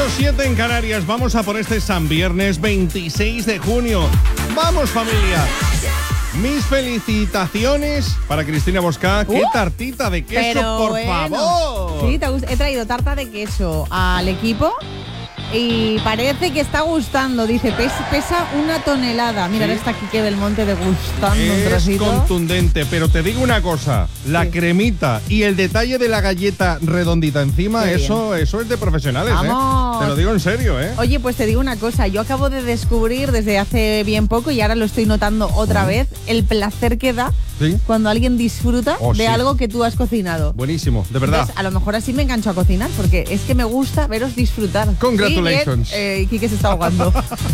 8:07 en Canarias. Vamos a por este San Viernes 26 de junio. ¡Vamos, familia! Mis felicitaciones para Cristina Boscá. ¡Qué tartita de queso, por favor! Sí, he traído tarta de queso al equipo y parece que está gustando. Dice, pesa 1 tonelada. Mira, ahora está Quique Belmonte degustando un trocito. Es contundente, pero te digo una cosa. La cremita y el detalle de la galleta redondita encima, eso es de profesionales, ¡vamos! Te lo digo en serio, Oye, pues te digo una cosa. Yo acabo de descubrir desde hace bien poco, y ahora lo estoy notando otra vez, el placer que da cuando alguien disfruta de algo que tú has cocinado. Buenísimo, de verdad. Entonces, a lo mejor así me engancho a cocinar, porque es que me gusta veros disfrutar. Congratulations. Quique se está ahogando.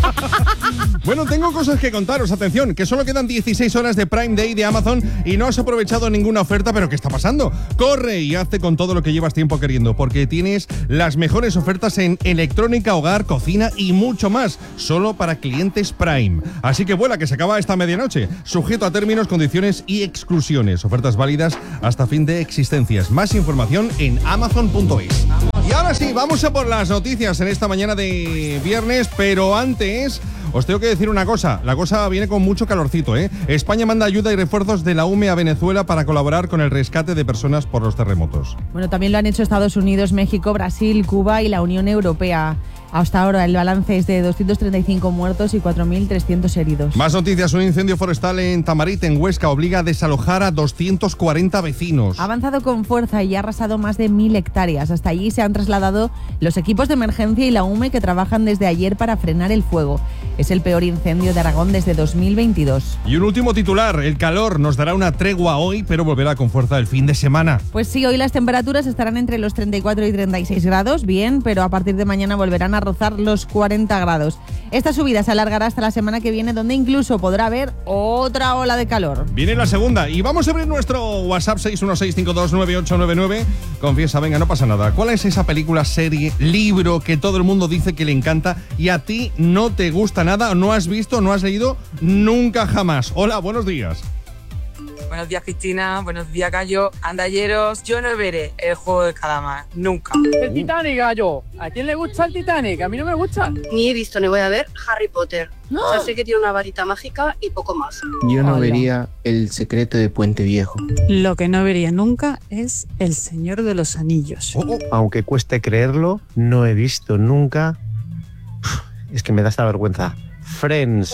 Bueno, tengo cosas que contaros. Atención, que solo quedan 16 horas de Prime Day de Amazon y no has aprovechado ninguna oferta, pero ¿qué está pasando? Corre y hazte con todo lo que llevas tiempo queriendo, porque tienes las mejores ofertas en electrónica, hogar, cocina y mucho más, solo para clientes Prime. Así que vuela, que se acaba esta medianoche. Sujeto a términos, condiciones y exclusiones. Ofertas válidas hasta fin de existencias. Más información en amazon.es. Y ahora sí, vamos a por las noticias en esta mañana de viernes, pero antes os tengo que decir una cosa. La cosa viene con mucho calorcito, España manda ayuda y refuerzos de la UME a Venezuela para colaborar con el rescate de personas por los terremotos. Bueno, también lo han hecho Estados Unidos, México, Brasil, Cuba y la Unión Europea. Hasta ahora el balance es de 235 muertos y 4.300 heridos. Más noticias. Un incendio forestal en Tamarit, en Huesca, obliga a desalojar a 240 vecinos. Ha avanzado con fuerza y ha arrasado más de 1.000 hectáreas. Hasta allí se han trasladado los equipos de emergencia y la UME, que trabajan desde ayer para frenar el fuego. Es el peor incendio de Aragón desde 2022. Y un último titular. El calor nos dará una tregua hoy, pero volverá con fuerza el fin de semana. Pues sí, hoy las temperaturas estarán entre los 34 y 36 grados, bien, pero a partir de mañana volverán a rozar los 40 grados. Esta subida se alargará hasta la semana que viene, donde incluso podrá haber otra ola de calor. Viene la segunda y vamos a abrir nuestro WhatsApp 616529899. Confiesa, venga, no pasa nada. ¿Cuál es esa película, serie, libro que todo el mundo dice que le encanta y a ti no te gusta nada, no has visto, no has leído nunca jamás? Hola, buenos días. Buenos días, Cristina. Buenos días, Gallo. Andalleros, yo no veré el Juego de Calamar. Nunca. El Titanic, Gallo. ¿A quién le gusta el Titanic? A mí no me gusta. Ni he visto ni voy a ver Harry Potter. No. O sea, sé que tiene una varita mágica y poco más. Yo no vería El secreto de Puente Viejo. Lo que no vería nunca es El Señor de los Anillos. Aunque cueste creerlo, no he visto nunca... Es que me da esta vergüenza. Friends.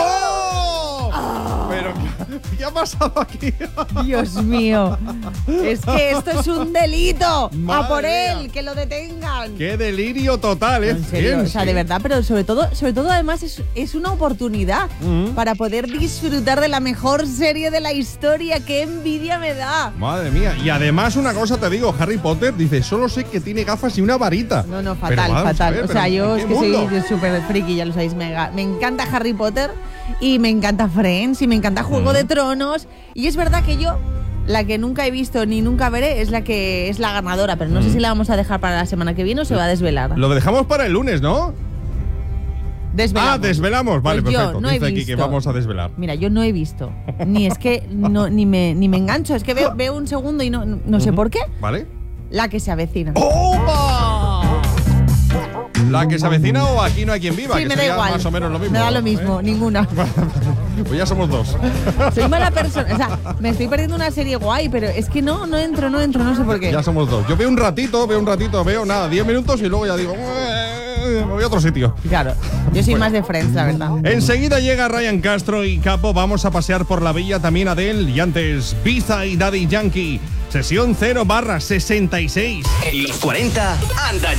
Pero, ¿qué ha pasado aquí? Dios mío. Es que esto es un delito. Madre a por mía. él, que lo detengan. ¡Qué delirio total! En serio, o sea, de verdad, pero sobre todo además es una oportunidad para poder disfrutar de la mejor serie de la historia. ¡Qué envidia me da! Madre mía. Y además una cosa te digo, Harry Potter dice, solo sé que tiene gafas y una varita. No, Pero fatal, vamos a fatal. ver, O sea, ¿pero yo en es qué que soy mundo? súper friki, ya lo sabéis. Me encanta Harry Potter y me encanta Friends y me encanta Juego de Tronos. Y es verdad que yo, la que nunca he visto ni nunca veré, es la que es la ganadora. Pero no sé si la vamos a dejar para la semana que viene o se va a desvelar. Lo dejamos para el lunes, ¿no? Desvelamos. Ah, desvelamos. Vale, Pues yo perfecto. no he Dice aquí visto. que vamos a desvelar. Mira, yo no he visto. Ni es que ni me engancho. Es que veo un segundo y no sé por qué. ¿Vale? La que se avecina. ¡Opa! ¿La que se avecina o Aquí no hay quien viva? Sí, que me da sería igual. más o menos lo mismo. Me da lo mismo, ninguna. Pues ya somos dos. Soy mala persona. O sea, me estoy perdiendo una serie guay, pero es que no entro, no sé por qué. Ya somos dos. Yo veo un ratito, veo nada, 10 minutos y luego ya digo, me voy a otro sitio. Claro, yo soy más de Friends, la verdad. Enseguida llega Ryan Castro y Capo. Vamos a pasear por la villa, también Adele y antes Biza y Daddy Yankee. Sesión 0/66. En los 40, anda